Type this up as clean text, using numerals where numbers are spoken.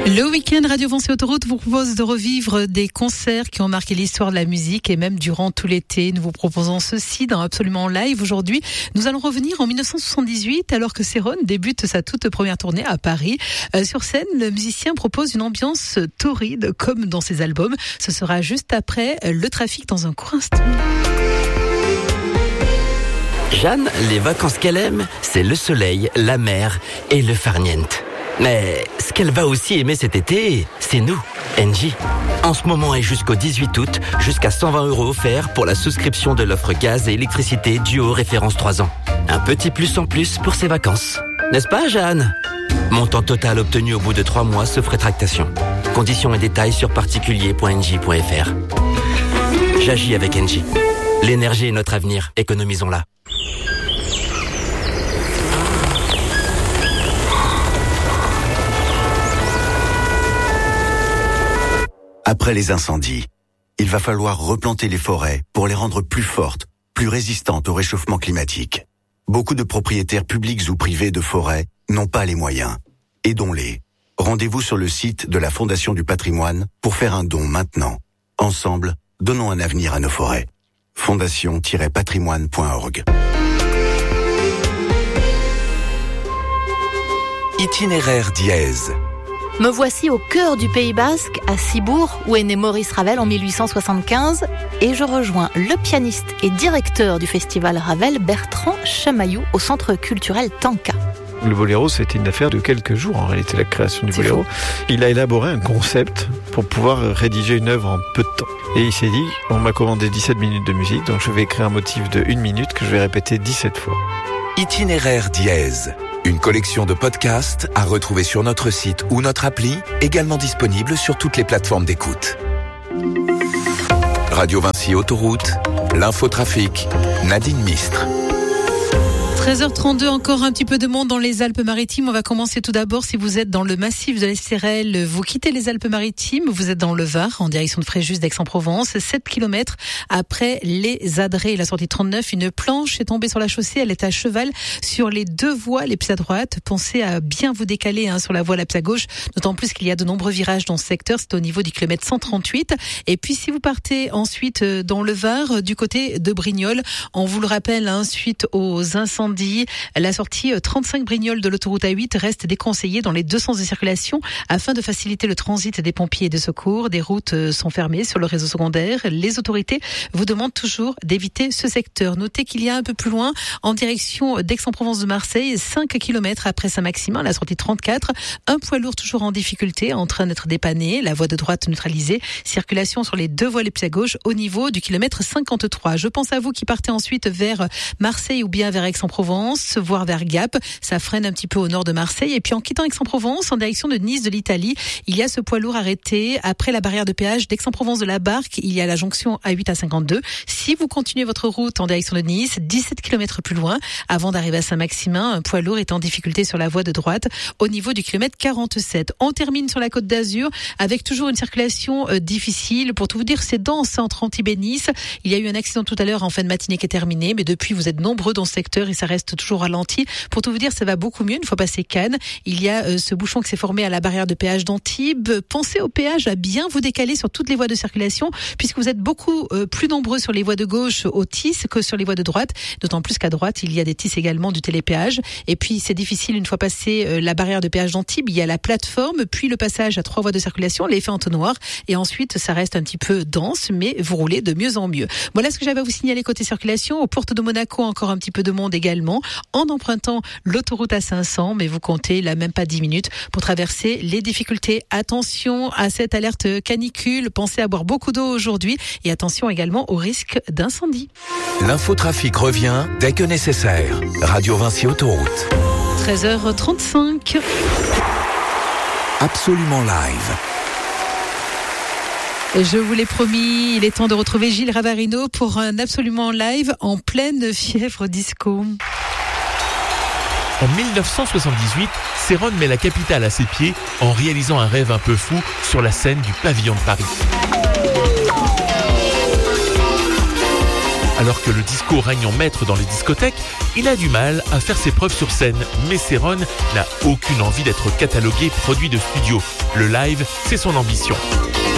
Le week-end, Radio Vinci Autoroute vous propose de revivre des concerts qui ont marqué l'histoire de la musique et même durant tout l'été. Nous vous proposons ceci dans Absolument Live. Aujourd'hui, nous allons revenir en 1978 alors que Céron débute sa toute première tournée à Paris. Sur scène, le musicien propose une ambiance torride comme dans ses albums. Ce sera juste après Le Trafic dans un court instant. Jeanne, les vacances qu'elle aime, c'est le soleil, la mer et le farniente. Mais ce qu'elle va aussi aimer cet été, c'est nous, Engie. En ce moment et jusqu'au 18 août, jusqu'à 120 € offerts pour la souscription de l'offre gaz et électricité Duo référence 3 ans. Un petit plus en plus pour ses vacances. N'est-ce pas, Jeanne ? Montant total obtenu au bout de 3 mois sauf rétractation. Conditions et détails sur particulier.engie.fr. J'agis avec Engie. L'énergie est notre avenir, économisons-la. Après les incendies, il va falloir replanter les forêts pour les rendre plus fortes, plus résistantes au réchauffement climatique. Beaucoup de propriétaires publics ou privés de forêts n'ont pas les moyens. Aidons-les. Rendez-vous sur le site de la Fondation du Patrimoine pour faire un don maintenant. Ensemble, donnons un avenir à nos forêts. fondation-patrimoine.org. Itinéraire dièse. Me voici au cœur du Pays Basque, à Cibourg, où est né Maurice Ravel en 1875, et je rejoins le pianiste et directeur du festival Ravel, Bertrand Chamaillou, au centre culturel Tanka. Le boléro, c'était une affaire de quelques jours, en réalité, la création du boléro. Il a élaboré un concept pour pouvoir rédiger une œuvre en peu de temps. Et il s'est dit, on m'a commandé 17 minutes de musique, donc je vais écrire un motif de 1 minute que je vais répéter 17 fois. Itinéraire dièse. Une collection de podcasts à retrouver sur notre site ou notre appli, également disponible sur toutes les plateformes d'écoute. Radio Vinci Autoroute, l'infotrafic, Nadine Mistre. 13h32, encore un petit peu de monde dans les Alpes-Maritimes. On va commencer tout d'abord. Si vous êtes dans le massif de l'Estérel, vous quittez les Alpes-Maritimes, vous êtes dans le Var, en direction de Fréjus, d'Aix-en-Provence. 7 km après les Adrets et la sortie 39, une planche est tombée sur la chaussée. Elle est à cheval sur les 2 voies les plus à droite. Pensez à bien vous décaler sur la voie la plus à gauche, d'autant plus qu'il y a de nombreux virages dans ce secteur. C'est au niveau du kilomètre 138. Et puis si vous partez ensuite dans le Var, du côté de Brignoles, on vous le rappelle, suite aux incendies, la sortie 35 Brignoles de l'autoroute A8 reste déconseillée dans les 2 sens de circulation afin de faciliter le transit des pompiers et des secours. Des routes sont fermées sur le réseau secondaire. Les autorités vous demandent toujours d'éviter ce secteur. Notez qu'il y a un peu plus loin, en direction d'Aix-en-Provence de Marseille, 5 km après Saint-Maximin, la sortie 34, un poids lourd toujours en difficulté, en train d'être dépanné, la voie de droite neutralisée, circulation sur les 2 voies les plus à gauche au niveau du kilomètre 53. Je pense à vous qui partez ensuite vers Marseille ou bien vers Aix-en-Provence, voire vers Gap. Ça freine un petit peu au nord de Marseille. Et puis en quittant Aix-en-Provence, en direction de Nice de l'Italie, il y a ce poids lourd arrêté après la barrière de péage d'Aix-en-Provence de la Barque. Il y a la jonction A8 à 52. Si vous continuez votre route en direction de Nice, 17 km plus loin, avant d'arriver à Saint-Maximin, un poids lourd est en difficulté sur la voie de droite au niveau du kilomètre 47. On termine sur la Côte d'Azur avec toujours une circulation difficile. Pour tout vous dire, c'est dense entre Antibes et Nice. Il y a eu un accident tout à l'heure en fin de matinée qui est terminé, mais depuis vous êtes nombreux dans ce secteur et ça reste toujours ralenti. Pour tout vous dire, ça va beaucoup mieux une fois passé Cannes. Il y a ce bouchon qui s'est formé à la barrière de péage d'Antibes. Pensez au péage à bien vous décaler sur toutes les voies de circulation puisque vous êtes beaucoup plus nombreux sur les voies de gauche au TIS que sur les voies de droite. D'autant plus qu'à droite, il y a des TIS également du télépéage. Et puis, c'est difficile une fois passé la barrière de péage d'Antibes. Il y a la plateforme, puis le passage à 3 voies de circulation, l'effet entonnoir. Et ensuite, ça reste un petit peu dense, mais vous roulez de mieux en mieux. Voilà ce que j'avais à vous signaler côté circulation. Aux portes de Monaco, encore un petit peu de monde également, en empruntant l'autoroute A500, mais vous comptez là même pas 10 minutes pour traverser les difficultés. Attention à cette alerte canicule, pensez à boire beaucoup d'eau aujourd'hui et attention également au risque d'incendie. L'infotrafic revient dès que nécessaire. Radio Vinci Autoroute. 13h35. Absolument live. Je vous l'ai promis, il est temps de retrouver Gilles Ravarino pour un Absolument Live en pleine fièvre disco. En 1978, Céron met la capitale à ses pieds en réalisant un rêve un peu fou sur la scène du Pavillon de Paris. Alors que le disco règne en maître dans les discothèques, il a du mal à faire ses preuves sur scène. Mais Céron n'a aucune envie d'être catalogué produit de studio. Le live, c'est son ambition.